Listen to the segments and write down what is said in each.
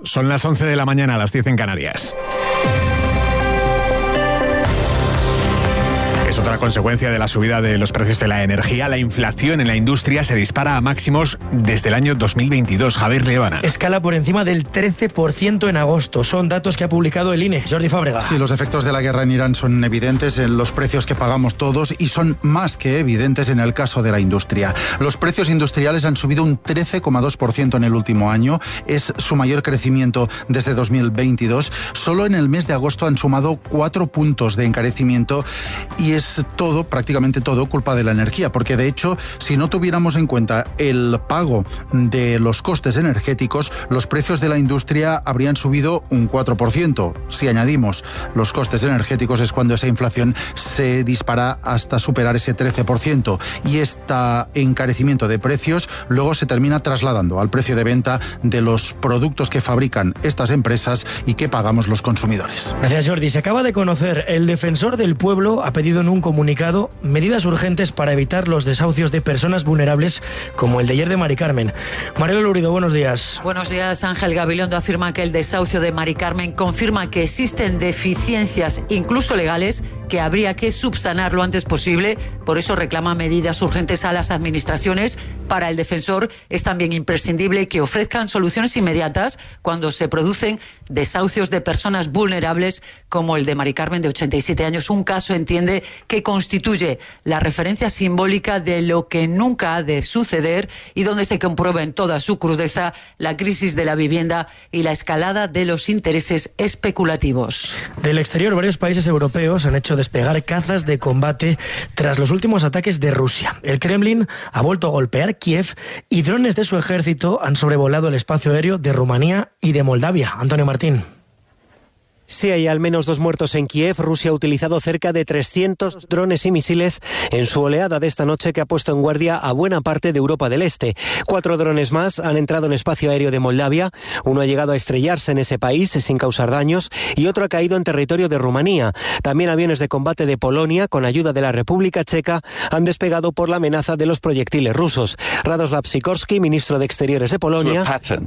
Son las 11 de la mañana, las 10 en Canarias. Es otra consecuencia de la subida de los precios de la energía. La inflación en la industria se dispara a máximos desde el año 2022. Javier Liébana. Escala por encima del 13% en agosto. Son datos que ha publicado el INE. Jordi Fábrega. Sí, los efectos de la guerra en Irán son evidentes en los precios que pagamos todos y son más que evidentes en el caso de la industria. Los precios industriales han subido un 13,2% en el último año. Es su mayor crecimiento desde 2022. Solo en el mes de agosto han sumado 4 puntos de encarecimiento y es todo, prácticamente todo, culpa de la energía, porque de hecho, si no tuviéramos en cuenta el pago de los costes energéticos, los precios de la industria habrían subido un 4%. Si añadimos los costes energéticos es cuando esa inflación se dispara hasta superar ese 13%. Y este encarecimiento de precios luego se termina trasladando al precio de venta de los productos que fabrican estas empresas y que pagamos los consumidores. Gracias, Jordi. Se acaba de conocer, el Defensor del Pueblo ha pedido en un comunicado medidas urgentes para evitar los desahucios de personas vulnerables como el de ayer de Mari Carmen. Marielo Lurido, buenos días. Buenos días. Ángel Gabilondo afirma que el desahucio de Mari Carmen confirma que existen deficiencias, incluso legales, que habría que subsanar lo antes posible. Por eso reclama medidas urgentes a las administraciones. Para el defensor es también imprescindible que ofrezcan soluciones inmediatas cuando se producen desahucios de personas vulnerables como el de Mari Carmen, de 87 años. Un caso, entiende, que constituye la referencia simbólica de lo que nunca ha de suceder y donde se comprueba en toda su crudeza la crisis de la vivienda y la escalada de los intereses especulativos. Del exterior, varios países europeos han hecho despegar cazas de combate tras los últimos ataques de Rusia. El Kremlin ha vuelto a golpear Kiev y drones de su ejército han sobrevolado el espacio aéreo de Rumanía y de Moldavia. Antonio Martín. Sí, hay al menos 2 muertos en Kiev. Rusia ha utilizado cerca de 300 drones y misiles en su oleada de esta noche que ha puesto en guardia a buena parte de Europa del Este. 4 drones más han entrado en espacio aéreo de Moldavia. Uno ha llegado a estrellarse en ese país sin causar daños y otro ha caído en territorio de Rumanía. También aviones de combate de Polonia, con ayuda de la República Checa, han despegado por la amenaza de los proyectiles rusos. Radoslav Sikorski, ministro de Exteriores de Polonia,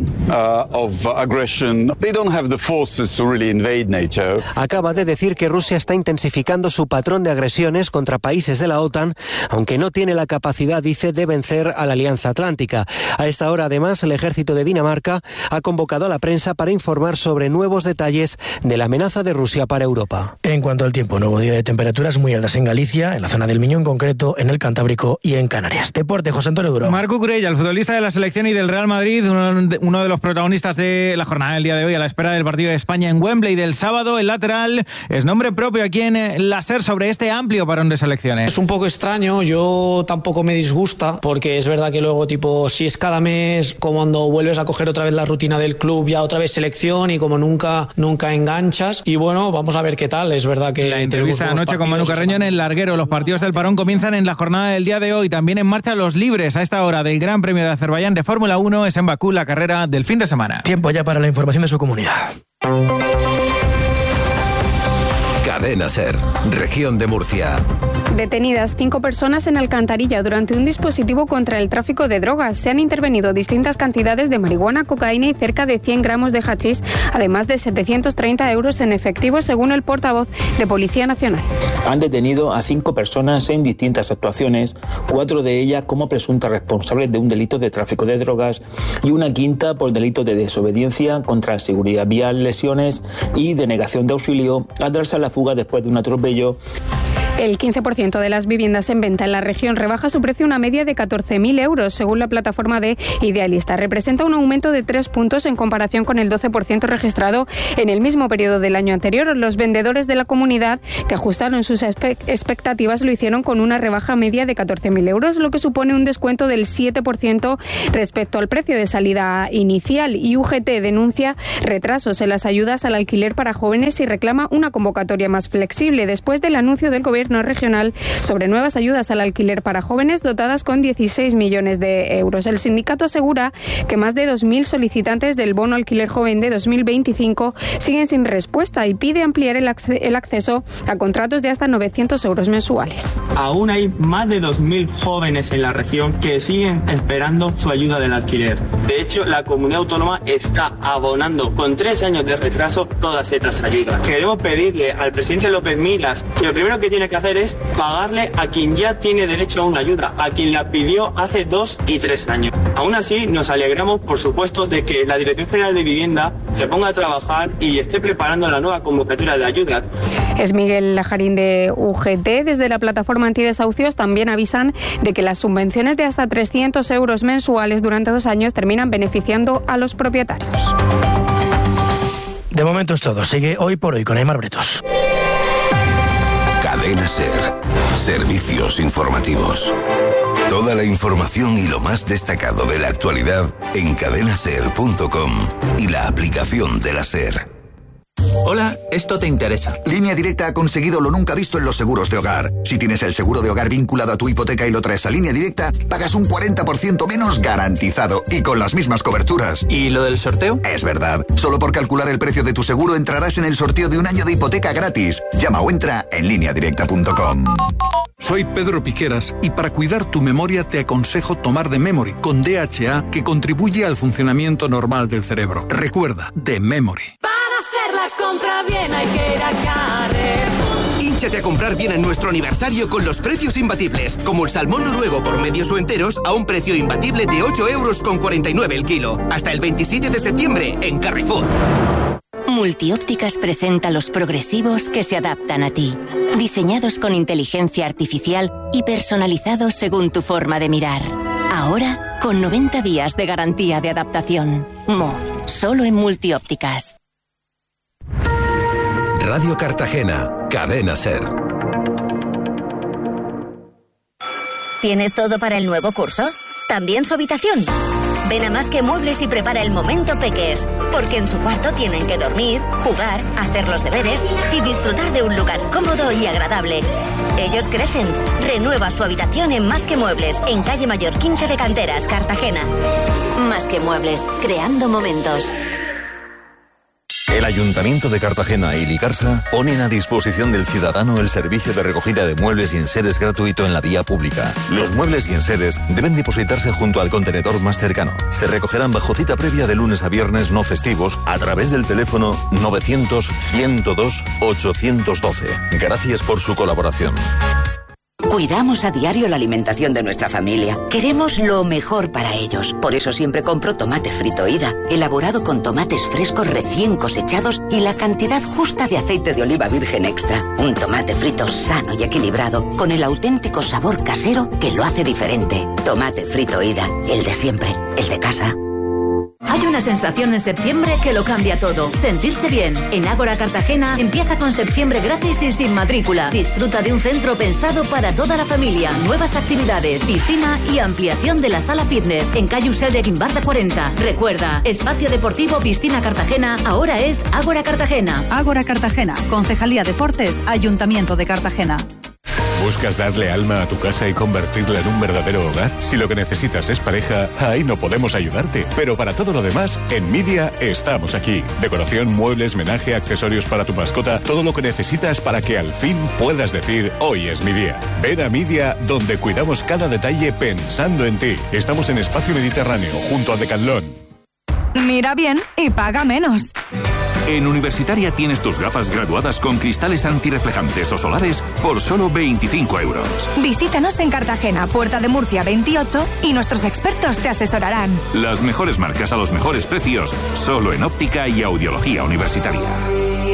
acaba de decir que Rusia está intensificando su patrón de agresiones contra países de la OTAN, aunque no tiene la capacidad, dice, de vencer a la Alianza Atlántica. A esta hora, además, el ejército de Dinamarca ha convocado a la prensa para informar sobre nuevos detalles de la amenaza de Rusia para Europa. En cuanto al tiempo, nuevo día de temperaturas muy altas en Galicia, en la zona del Miño en concreto, en el Cantábrico y en Canarias. Deporte, José Antonio Duro. Marc Cucurella, el futbolista de la selección y del Real Madrid, uno de los protagonistas de la jornada del día de hoy, a la espera del partido de España en Wembley del sábado. El lateral es nombre propio aquí en la SER sobre este amplio parón de selecciones. Es un poco extraño, yo tampoco me disgusta, porque es verdad que luego, si es cada mes, como cuando vuelves a coger otra vez la rutina del club, ya otra vez selección y como nunca enganchas. Y bueno, vamos a ver qué tal. Es verdad que la entrevista de anoche con Manu Carreño en el larguero. Los partidos del parón comienzan en la jornada del día de hoy. También en marcha los libres a esta hora del Gran Premio de Azerbaiyán de Fórmula 1. Es en Bakú la carrera del fin de semana. Tiempo ya para la información de su comunidad. Cadena SER, Región de Murcia. Detenidas 5 personas en Alcantarilla durante un dispositivo contra el tráfico de drogas. Se han intervenido distintas cantidades de marihuana, cocaína y cerca de 100 gramos de hachís, además de 730 euros en efectivo, según el portavoz de Policía Nacional. Han detenido a 5 personas en distintas actuaciones, 4 de ellas como presuntas responsables de un delito de tráfico de drogas y una quinta por delito de desobediencia contra la seguridad vial, lesiones y denegación de auxilio al darse a la fuga después de un atropello. El 15% de las viviendas en venta en la región rebaja su precio una media de 14.000 euros, según la plataforma de Idealista. Representa un aumento de 3 puntos en comparación con el 12% registrado en el mismo periodo del año anterior. Los vendedores de la comunidad que ajustaron sus expectativas lo hicieron con una rebaja media de 14.000 euros, lo que supone un descuento del 7% respecto al precio de salida inicial. Y UGT denuncia retrasos en las ayudas al alquiler para jóvenes y reclama una convocatoria más flexible. Después del anuncio del Gobierno Gobierno regional sobre nuevas ayudas al alquiler para jóvenes dotadas con 16 millones de euros. El sindicato asegura que más de 2.000 solicitantes del bono alquiler joven de 2025 siguen sin respuesta y pide ampliar el acceso a contratos de hasta 900 euros mensuales. Aún hay más de 2.000 jóvenes en la región que siguen esperando su ayuda del alquiler. De hecho, la comunidad autónoma está abonando con 3 años de retraso todas estas ayudas. Queremos pedirle al presidente López Miras que lo primero que tiene que hacer es pagarle a quien ya tiene derecho a una ayuda, a quien la pidió hace 2 y 3 años. Aún así, nos alegramos, por supuesto, de que la Dirección General de Vivienda se ponga a trabajar y esté preparando la nueva convocatoria de ayudas. Es Miguel Lajarín de UGT. Desde la plataforma antidesahucios también avisan de que las subvenciones de hasta 300 euros mensuales durante 2 años terminan beneficiando a los propietarios. De momento es todo. Sigue Hoy por Hoy con Aimar Bretos. Cadena SER. Servicios informativos. Toda la información y lo más destacado de la actualidad en cadenaser.com y la aplicación de la SER. Hola, esto te interesa. Línea Directa ha conseguido lo nunca visto en los seguros de hogar. Si tienes el seguro de hogar vinculado a tu hipoteca y lo traes a Línea Directa, pagas un 40% menos garantizado y con las mismas coberturas. ¿Y lo del sorteo? Es verdad. Solo por calcular el precio de tu seguro entrarás en el sorteo de un año de hipoteca gratis. Llama o entra en lineadirecta.com. Soy Pedro Piqueras y para cuidar tu memoria te aconsejo tomar The Memory con DHA, que contribuye al funcionamiento normal del cerebro. Recuerda, The Memory. Compra bien, hay que ir a Carrefour. Hínchate a comprar bien en nuestro aniversario con los precios imbatibles, como el salmón noruego por medios o enteros a un precio imbatible de 8,49 € el kilo. Hasta el 27 de septiembre en Carrefour. Multiópticas presenta los progresivos que se adaptan a ti. Diseñados con inteligencia artificial y personalizados según tu forma de mirar. Ahora, con 90 días de garantía de adaptación. Solo en Multiópticas. Radio Cartagena, Cadena SER. ¿Tienes todo para el nuevo curso? ¿También su habitación? Ven a Más que Muebles y prepara el momento peques, porque en su cuarto tienen que dormir, jugar, hacer los deberes y disfrutar de un lugar cómodo y agradable. Ellos crecen. Renueva su habitación en Más que Muebles, en Calle Mayor 15 de Canteras, Cartagena. Más que Muebles, creando momentos. El Ayuntamiento de Cartagena y Licarsa ponen a disposición del ciudadano el servicio de recogida de muebles y enseres gratuito en la vía pública. Los muebles y enseres deben depositarse junto al contenedor más cercano. Se recogerán bajo cita previa de lunes a viernes no festivos a través del teléfono 900-102-812. Gracias por su colaboración. Cuidamos a diario la alimentación de nuestra familia. Queremos lo mejor para ellos. Por eso siempre compro tomate frito Ida, elaborado con tomates frescos recién cosechados y la cantidad justa de aceite de oliva virgen extra. Un tomate frito sano y equilibrado, con el auténtico sabor casero que lo hace diferente. Tomate frito Ida, el de siempre, el de casa. Hay una sensación en septiembre que lo cambia todo. Sentirse bien. En Ágora Cartagena empieza con septiembre gratis y sin matrícula. Disfruta de un centro pensado para toda la familia. Nuevas actividades, piscina y ampliación de la sala fitness en calle Usel de Guimbarda 40. Recuerda, Espacio Deportivo Piscina Cartagena ahora es Ágora Cartagena. Ágora Cartagena, Concejalía Deportes, Ayuntamiento de Cartagena. ¿Buscas darle alma a tu casa y convertirla en un verdadero hogar? Si lo que necesitas es pareja, ahí no podemos ayudarte. Pero para todo lo demás, en Media estamos aquí. Decoración, muebles, menaje, accesorios para tu mascota, todo lo que necesitas para que al fin puedas decir, hoy es mi día. Ven a Media, donde cuidamos cada detalle pensando en ti. Estamos en Espacio Mediterráneo, junto a Decathlon. Mira bien y paga menos. En Universitaria tienes tus gafas graduadas con cristales antirreflejantes o solares por solo 25 €. Visítanos en Cartagena, Puerta de Murcia 28 y nuestros expertos te asesorarán. Las mejores marcas a los mejores precios, solo en Óptica y Audiología Universitaria.